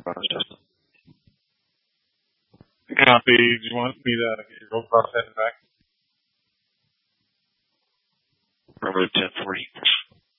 Justin. Copy. Do you want me to get your roll cross heading back? Remove 1040.